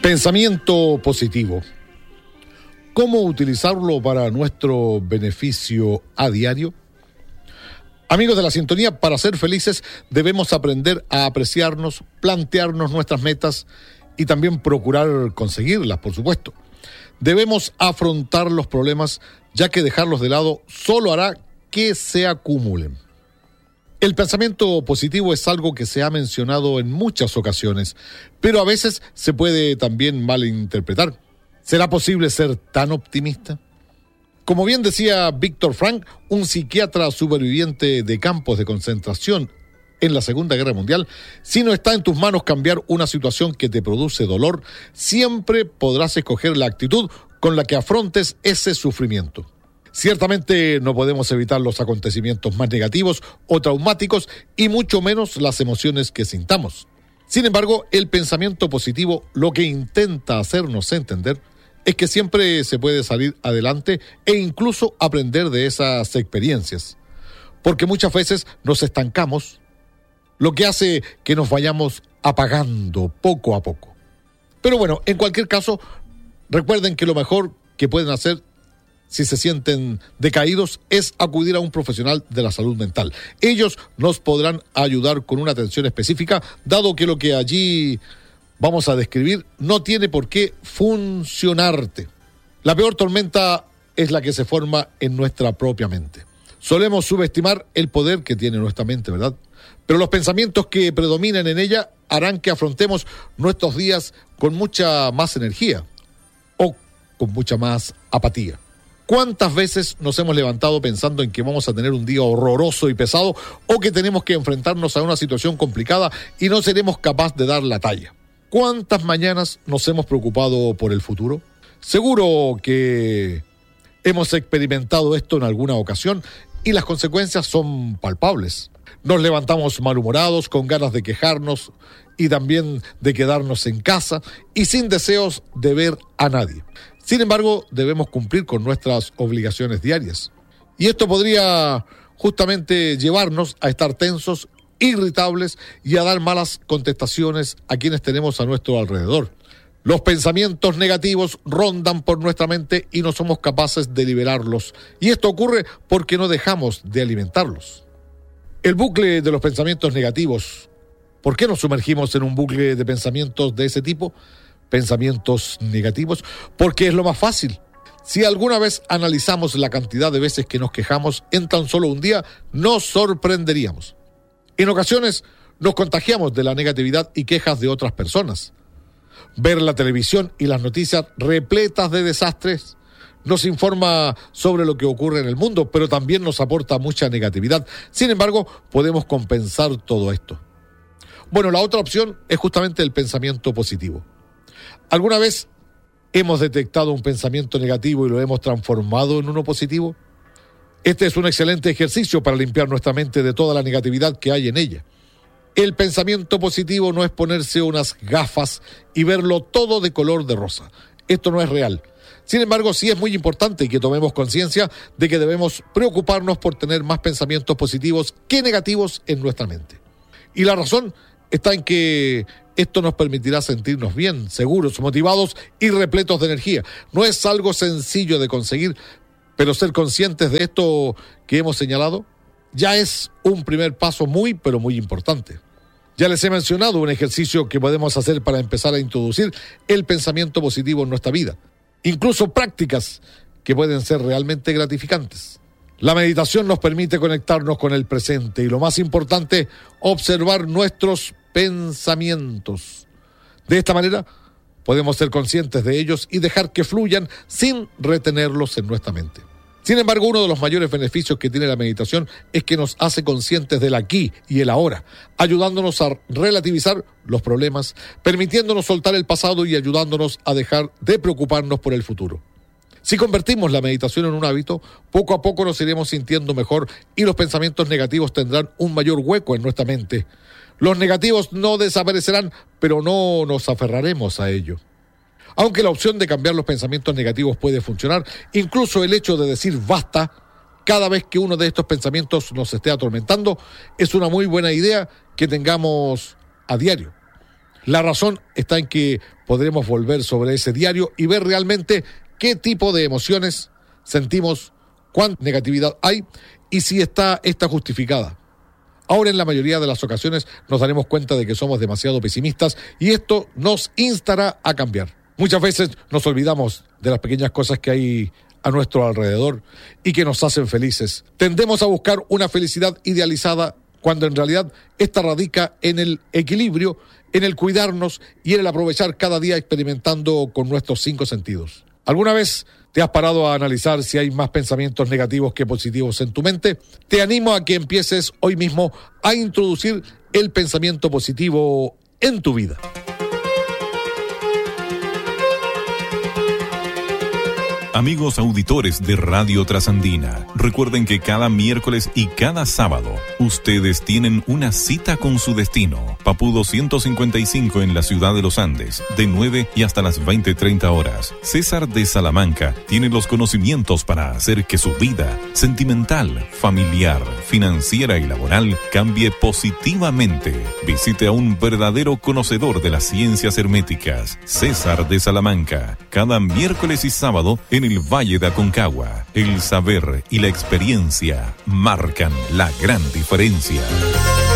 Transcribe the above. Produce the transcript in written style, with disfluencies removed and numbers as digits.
Pensamiento positivo. ¿Cómo utilizarlo para nuestro beneficio a diario? Amigos de la sintonía, para ser felices debemos aprender a apreciarnos, plantearnos nuestras metas y también procurar conseguirlas, por supuesto. Debemos afrontar los problemas, ya que dejarlos de lado solo hará que se acumulen. El pensamiento positivo es algo que se ha mencionado en muchas ocasiones, pero a veces se puede también malinterpretar. ¿Será posible ser tan optimista? Como bien decía Víctor Frank, un psiquiatra superviviente de campos de concentración en la Segunda Guerra Mundial, si no está en tus manos cambiar una situación que te produce dolor, siempre podrás escoger la actitud con la que afrontes ese sufrimiento. Ciertamente no podemos evitar los acontecimientos más negativos o traumáticos y mucho menos las emociones que sintamos. Sin embargo, el pensamiento positivo lo que intenta hacernos entender es que siempre se puede salir adelante e incluso aprender de esas experiencias. Porque muchas veces nos estancamos, lo que hace que nos vayamos apagando poco a poco. Pero bueno, en cualquier caso, recuerden que lo mejor que pueden hacer si se sienten decaídos es acudir a un profesional de la salud mental. Ellos nos podrán ayudar con una atención específica, dado que lo que allí vamos a describir no tiene por qué funcionarte. La peor tormenta es la que se forma en nuestra propia mente. Solemos subestimar el poder que tiene nuestra mente, ¿verdad? Pero los pensamientos que predominan en ella harán que afrontemos nuestros días con mucha más energía o con mucha más apatía. ¿Cuántas veces nos hemos levantado pensando en que vamos a tener un día horroroso y pesado o que tenemos que enfrentarnos a una situación complicada y no seremos capaces de dar la talla? ¿Cuántas mañanas nos hemos preocupado por el futuro? Seguro que hemos experimentado esto en alguna ocasión y las consecuencias son palpables. Nos levantamos malhumorados, con ganas de quejarnos y también de quedarnos en casa y sin deseos de ver a nadie. Sin embargo, debemos cumplir con nuestras obligaciones diarias. Y esto podría justamente llevarnos a estar tensos, irritables y a dar malas contestaciones a quienes tenemos a nuestro alrededor. Los pensamientos negativos rondan por nuestra mente y no somos capaces de liberarlos. Y esto ocurre porque no dejamos de alimentarlos. El bucle de los pensamientos negativos. ¿Por qué nos sumergimos en un bucle de pensamientos de ese tipo? Pensamientos negativos, porque es lo más fácil. Si alguna vez analizamos la cantidad de veces que nos quejamos en tan solo un día, nos sorprenderíamos. En ocasiones nos contagiamos de la negatividad y quejas de otras personas. Ver la televisión y las noticias repletas de desastres nos informa sobre lo que ocurre en el mundo, pero también nos aporta mucha negatividad. Sin embargo, podemos compensar todo esto. Bueno, la otra opción es justamente el pensamiento positivo. ¿Alguna vez hemos detectado un pensamiento negativo y lo hemos transformado en uno positivo? Este es un excelente ejercicio para limpiar nuestra mente de toda la negatividad que hay en ella. El pensamiento positivo no es ponerse unas gafas y verlo todo de color de rosa. Esto no es real. Sin embargo, sí es muy importante que tomemos conciencia de que debemos preocuparnos por tener más pensamientos positivos que negativos en nuestra mente. Y la razón está en que esto nos permitirá sentirnos bien, seguros, motivados y repletos de energía. No es algo sencillo de conseguir, pero ser conscientes de esto que hemos señalado ya es un primer paso muy, pero muy importante. Ya les he mencionado un ejercicio que podemos hacer para empezar a introducir el pensamiento positivo en nuestra vida. Incluso prácticas que pueden ser realmente gratificantes. La meditación nos permite conectarnos con el presente y lo más importante, observar nuestros pensamientos. De esta manera podemos ser conscientes de ellos y dejar que fluyan sin retenerlos en nuestra mente. Sin embargo, uno de los mayores beneficios que tiene la meditación es que nos hace conscientes del aquí y el ahora, ayudándonos a relativizar los problemas, permitiéndonos soltar el pasado y ayudándonos a dejar de preocuparnos por el futuro. Si convertimos la meditación en un hábito, poco a poco nos iremos sintiendo mejor y los pensamientos negativos tendrán un mayor hueco en nuestra mente. Los negativos no desaparecerán, pero no nos aferraremos a ello. Aunque la opción de cambiar los pensamientos negativos puede funcionar, incluso el hecho de decir basta cada vez que uno de estos pensamientos nos esté atormentando es una muy buena idea que tengamos a diario. La razón está en que podremos volver sobre ese diario y ver realmente qué tipo de emociones sentimos, cuánta negatividad hay y si está esta justificada. Ahora, en la mayoría de las ocasiones nos daremos cuenta de que somos demasiado pesimistas y esto nos instará a cambiar. Muchas veces nos olvidamos de las pequeñas cosas que hay a nuestro alrededor y que nos hacen felices. Tendemos a buscar una felicidad idealizada cuando en realidad esta radica en el equilibrio, en el cuidarnos y en el aprovechar cada día experimentando con nuestros 5 sentidos. ¿Alguna vez te has parado a analizar si hay más pensamientos negativos que positivos en tu mente? Te animo a que empieces hoy mismo a introducir el pensamiento positivo en tu vida. Amigos auditores de Radio Trasandina, recuerden que cada miércoles y cada sábado ustedes tienen una cita con su destino. Papudo 155 en la ciudad de Los Andes, de 9 y hasta las 20:30 horas. César de Salamanca tiene los conocimientos para hacer que su vida sentimental, familiar, financiera y laboral cambie positivamente. Visite a un verdadero conocedor de las ciencias herméticas, César de Salamanca, cada miércoles y sábado en el Valle de Aconcagua. El saber y la experiencia marcan la gran diferencia.